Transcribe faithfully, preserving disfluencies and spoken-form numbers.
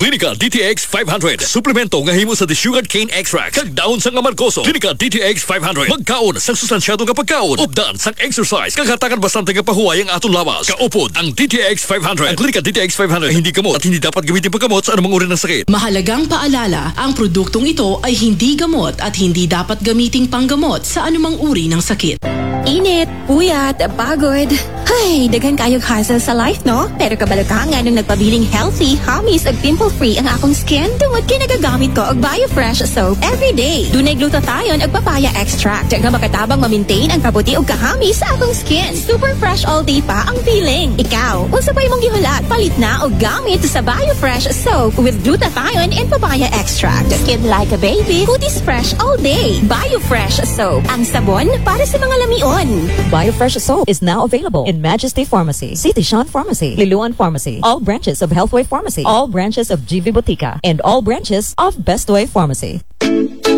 Clinica D T X five hundred. Suplemento nga himo sa desugared cane extract kag daon sang amargoso. Clinica D T X five hundred. Magkaon sang sustansyado nga pagkaon. Updan sang exercise kag hatagan bastante nga pahuway ang aton lawas. Kaupod ang D T X five hundred. Ang Clinica D T X five hundred ay hindi gamot at hindi dapat gamitin paggamot sa anumang uri ng sakit. Mahalagang paalala, ang produktong ito ay hindi gamot at hindi dapat gamiting panggamot sa anumang uri ng sakit. Init, puyat, pagod. Ay, daghan kayog hassle sa life, no? Pero kabalo ka nga nung nagpabiling healthy, hamis ag pimple-free ang akong skin, tungod kinagagamit ko og BioFresh soap every day. Dunay glutathione ag papaya extract nga makatabang ma-maintain ang kabuti og kahamis sa akong skin. Super fresh all day pa ang feeling. Ikaw, unsa pay mong gihulat, palit na og gamit sa BioFresh soap with glutathione and papaya extract. Skin like a baby, kutis fresh all day. BioFresh soap, ang sabon para sa mga lamion. BioFresh soap is now available in Majesty Pharmacy, City Sean Pharmacy, Liluan Pharmacy, all branches of Healthway Pharmacy, all branches of G V Botica, and all branches of Bestway Pharmacy.